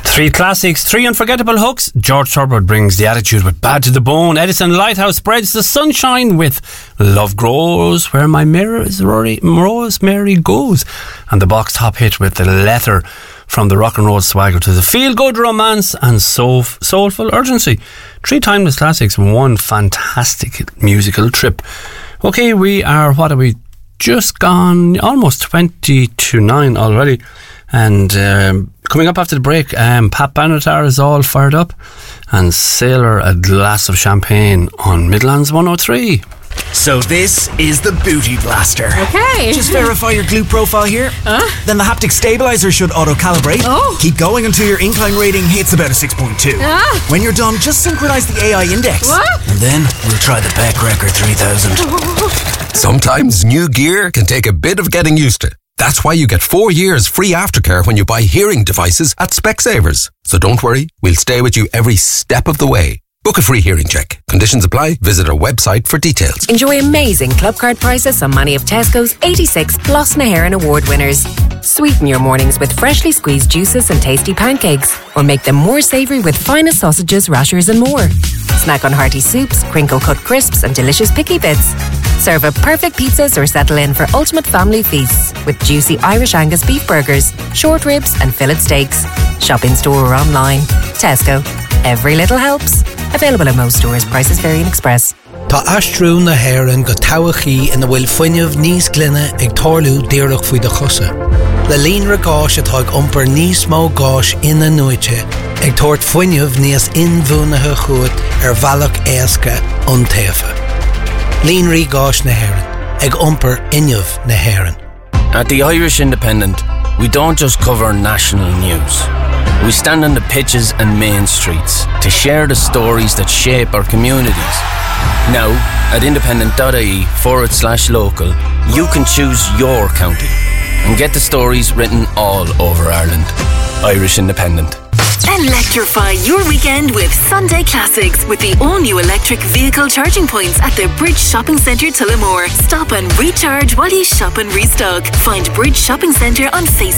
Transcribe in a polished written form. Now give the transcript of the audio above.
Three classics, three unforgettable hooks. George Thorogood brings the attitude with Bad to the Bone. Edison Lighthouse spreads the sunshine with Love Grows Where My Rosemary Goes. And the box top hit with The Letter from the rock and roll swagger to the feel-good romance and soulful urgency. Three timeless classics, one fantastic musical trip. Okay, what are we? Just gone almost 20 to 9 already. And coming up after the break, Pat Benatar is all fired up and Sailor a glass of champagne on Midlands 103. So this is the Booty Blaster. Okay. Just verify your glute profile here. Then the haptic stabilizer should auto-calibrate. Oh. Keep going until your incline rating hits about a 6.2. When you're done, just synchronize the AI index. What? And then we'll try the Beck Record 3000. Sometimes new gear can take a bit of getting used to. That's why you get 4 years free aftercare when you buy hearing devices at Specsavers. So don't worry, we'll stay with you every step of the way. Book a free hearing check. Conditions apply. Visit our website for details. Enjoy amazing club card prices on many of Tesco's 86 Gloss na HÉireann award winners. Sweeten your mornings with freshly squeezed juices and tasty pancakes, or make them more savoury with finest sausages, rashers and more. Snack on hearty soups, crinkle-cut crisps and delicious picky bits. Serve up perfect pizzas or settle in for ultimate family feasts with juicy Irish Angus beef burgers, short ribs and fillet steaks. Shop in store or online. Tesco. Every little helps. Available in most stores. Prices vary in Express. Tá Astrú na HÉireann go tawachaí ina bhfuil fuinneamh níos glynne ag tarlú díreach faoi de chusa. Le líonra gáis atá ag iompar níos mó gáis ina nuaite ag tort fuinneamh níos inmhúnathe chuat bhealach éasca an taofa. Líonraí gáis na HÉireann ag iompar inneamh na HÉireann. At the Irish Independent, we don't just cover national news. We stand on the pitches and main streets to share the stories that shape our communities. Now, at independent.ie/local, you can choose your county and get the stories written all over Ireland. Irish Independent. Electrify your weekend with Sunday Classics with the all-new electric vehicle charging points at the Bridge Shopping Centre Tullamore. Stop and recharge while you shop and restock. Find Bridge Shopping Centre on Facebook.